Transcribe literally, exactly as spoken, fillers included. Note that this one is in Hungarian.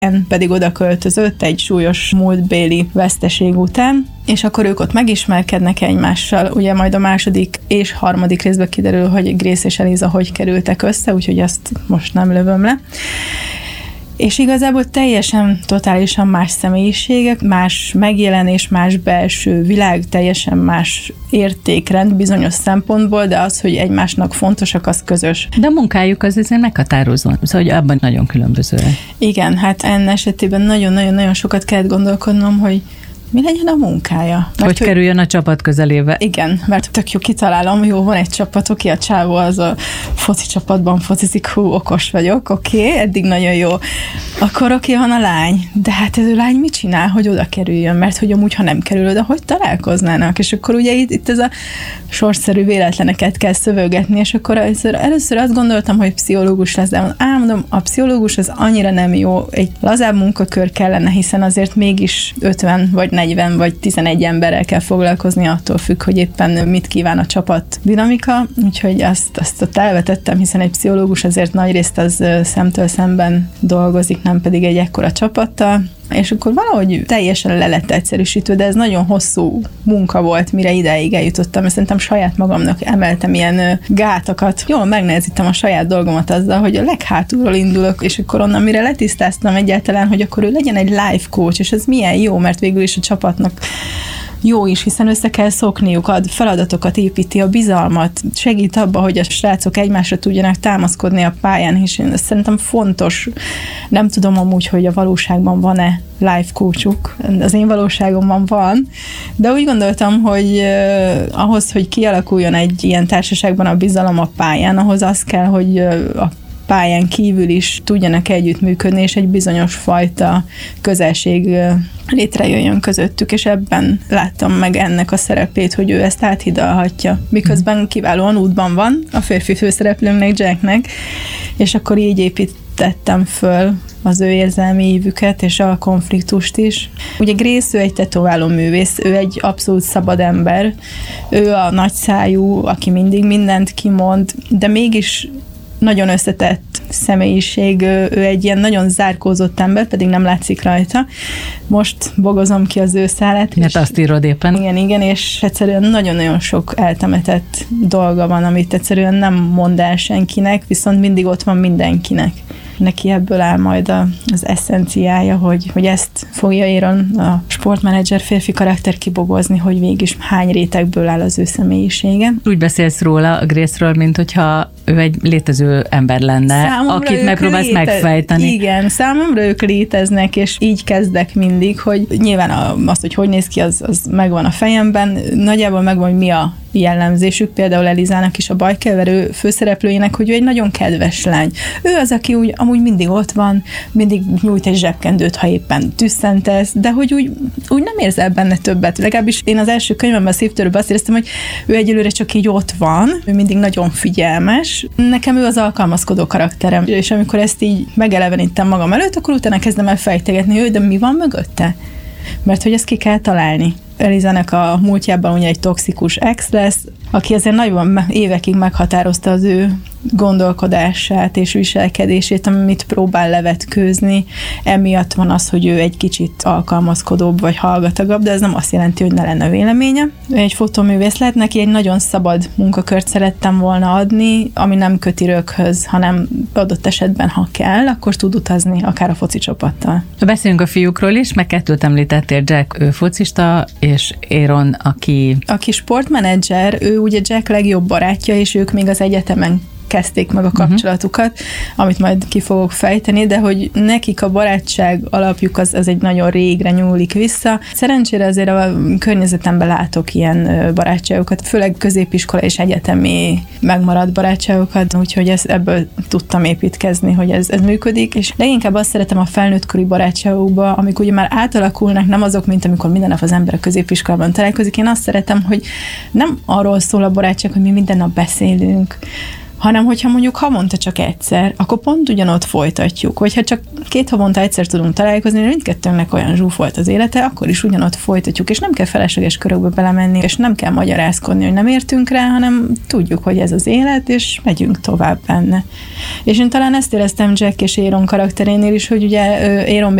pedig oda költözött egy súlyos múltbéli veszteség után, és akkor ők ott megismerkednek egymással. Ugye majd a második és harmadik részben kiderül, hogy Grace és Eliza hogy kerültek össze, úgyhogy azt most nem lövöm le. És igazából teljesen, totálisan más személyiségek, más megjelenés, más belső világ, teljesen más értékrend bizonyos szempontból, de az, hogy egymásnak fontosak, az közös. De a munkájuk az azért meghatározó, szóval hogy abban nagyon különbözőek. Igen, hát ennek esetében nagyon-nagyon-nagyon sokat kellett gondolkodnom, hogy mi legyen a munkája. Mert hogy, hogy kerüljön a csapat közelébe. Igen, mert tök jó kitalálom, jó, van egy csapat, oké, a csávó az a foci csapatban focizik, hú, okos vagyok, oké, eddig nagyon jó. Akkor oké, van a lány, de hát ez a lány mit csinál, hogy oda kerüljön, mert hogy amúgy, ha nem kerül oda, hogy találkoznának, és akkor ugye itt, itt ez a sorszerű véletleneket kell szövögetni, és akkor először, először azt gondoltam, hogy pszichológus lesz, de álmodom, a pszichológus az annyira nem jó, egy lazább munkakör kellene, hiszen azért mégis ötven vagy negyven vagy tizenegy emberrel kell foglalkozni, attól függ, hogy éppen mit kíván a csapat dinamika, úgyhogy azt, azt ott elvetettem, hiszen egy pszichológus azért nagyrészt az szemtől szemben dolgozik, nem pedig egy ekkora csapattal, és akkor valahogy teljesen le lett egyszerűsítve, de ez nagyon hosszú munka volt, mire ideig eljutottam, és szerintem saját magamnak emeltem ilyen gátakat. Jól megnehezítem a saját dolgomat azzal, hogy a leghátulról indulok, és akkor onnan, mire letisztáztam egyáltalán, hogy akkor ő legyen egy life coach, és ez milyen jó, mert végül is a csapatnak jó is, hiszen össze kell szokniuk, ad feladatokat, építi a bizalmat, segít abba, hogy a srácok egymásra tudjanak támaszkodni a pályán, és én ezt szerintem fontos. Nem tudom amúgy, hogy a valóságban van-e life coachuk. Az én valóságomban van, de úgy gondoltam, hogy eh, ahhoz, hogy kialakuljon egy ilyen társaságban a bizalom a pályán, ahhoz az kell, hogy eh, a pályán kívül is tudjanak együttműködni, és egy bizonyos fajta közelség létrejöjjön közöttük, és ebben láttam meg ennek a szerepét, hogy ő ezt áthidalhatja. Miközben kiválóan útban van a férfi főszereplőnknek, Jacknek, és akkor így építettem föl az ő érzelmi ívüket, és a konfliktust is. Ugye Grace, ő egy tetováló művész, ő egy abszolút szabad ember, ő a nagyszájú, aki mindig mindent kimond, de mégis nagyon összetett személyiség, ő egy ilyen nagyon zárkózott ember, pedig nem látszik rajta. Most bogozom ki az ő szálát. Mert azt írod éppen. Igen, igen, és egyszerűen nagyon-nagyon sok eltemetett dolga van, amit egyszerűen nem mond el senkinek, viszont mindig ott van mindenkinek. Neki ebből áll majd a, az eszenciája, hogy, hogy ezt fogja Aaron, a sportmenedzser férfi karakter kibogozni, hogy végig hány rétegből áll az ő személyisége. Úgy beszélsz róla, a Grace-ről, mint hogyha ő egy létező ember lenne, számomra akit megpróbálsz léte- megfejteni. Igen, számomra ők léteznek, és így kezdek mindig, hogy nyilván azt, hogy hogy néz ki, az, az megvan a fejemben, nagyjából megvan, hogy mi a jellemzésük, például Elizának is a bajkeverő főszereplőjének, hogy ő egy nagyon kedves lány. Ő az, aki úgy, amúgy mindig ott van, mindig nyújt egy zsebkendőt, ha éppen tüsszentesz, de hogy úgy, úgy nem érzel benne többet. Legalábbis én az első könyvemben a szívtörőben azt éreztem, hogy ő egyelőre csak így ott van, ő mindig nagyon figyelmes. Nekem ő az alkalmazkodó karakterem, és amikor ezt így megelevenítem magam előtt, akkor utána kezdem el fejtegetni őt, de mi van mögötte? Mert hogy ezt ki kell találni. Elizának a múltjában ugye egy toxikus ex lesz, aki azért nagyon évekig meghatározta az ő gondolkodását és viselkedését, amit próbál levetkőzni. Emiatt van az, hogy ő egy kicsit alkalmazkodóbb vagy hallgatagabb, de ez nem azt jelenti, hogy ne lenne véleménye. Ő egy fotóművész lett, neki egy nagyon szabad munkakört szerettem volna adni, ami nem köti röghöz, hanem adott esetben, ha kell, akkor tud utazni, akár a foci csapattal. Beszéljünk a fiúkról is, meg kettőt említettél, Jack, ő focista, és Aaron, aki... Aki sportmenedzser, ő ugye Jack legjobb barátja, és ők még az egyetemen kezdték meg a kapcsolatukat, uh-huh. amit majd ki fogok fejteni, de hogy nekik a barátság alapjuk az, az egy nagyon régre nyúlik vissza. Szerencsére azért a környezetemben látok ilyen barátságokat, főleg középiskola és egyetemi megmaradt barátságokat, úgyhogy ezt, ebből tudtam építkezni, hogy ez, ez működik, és leginkább azt szeretem a felnőttkori barátságokba, amik ugye már átalakulnak, nem azok, mint amikor minden nap az ember a középiskolában találkozik. Én azt szeretem, hogy nem arról szól a barátság, hogy mi minden nap beszélünk, hanem hogyha mondjuk havonta csak egyszer, akkor pont ugyanott folytatjuk. Vagy ha csak két havonta egyszer tudunk találkozni, mindkettőnknek olyan zsúfolt az élete, akkor is ugyanott folytatjuk, és nem kell felesleges körökbe belemenni, és nem kell magyarázkodni, hogy nem értünk rá, hanem tudjuk, hogy ez az élet, és megyünk tovább benne. És én talán ezt éreztem Jack és Aaron karakterénél is, hogy ugye Aaron